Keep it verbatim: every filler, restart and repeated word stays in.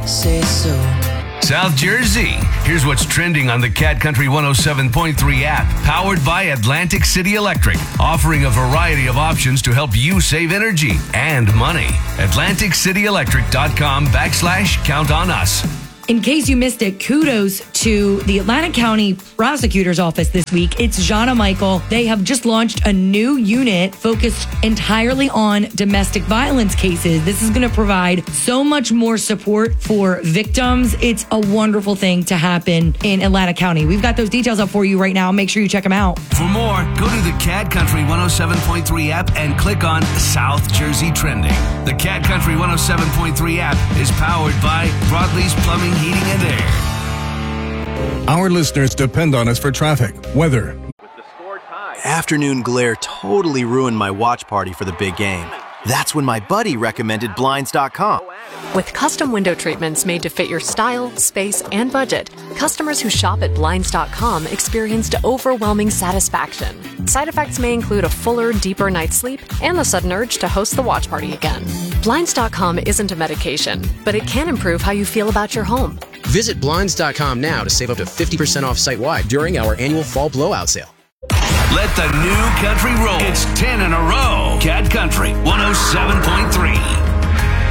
say so. South Jersey. Here's what's trending on the Cat Country one oh seven point three app, powered by Atlantic City Electric, offering a variety of options to help you save energy and money. Atlantic City Electric dot com backslash count on us. In case you missed it, kudos to the Atlantic County Prosecutor's Office this week. It's Jana Michael. They have just launched a new unit focused entirely on domestic violence cases. This is going to provide so much more support for victims. It's a wonderful thing to happen in Atlantic County. We've got those details up for you right now. Make sure you check them out. For more, go to the Cat Country one oh seven point three app and click on South Jersey Trending. The Cat Country one oh seven point three app is powered by Broadleaf's Plumbing, Heating, and Air. Our listeners depend on us for traffic, weather. Afternoon glare totally ruined my watch party for the big game. That's when my buddy recommended Blinds dot com. With custom window treatments made to fit your style, space, and budget, customers who shop at Blinds dot com experienced overwhelming satisfaction. Side effects may include a fuller, deeper night's sleep and the sudden urge to host the watch party again. Blinds dot com isn't a medication, but it can improve how you feel about your home. Visit Blinds dot com now to save up to fifty percent off site-wide during our annual fall blowout sale. Let the new country roll. It's ten in a row. Cat Country one oh seven point three.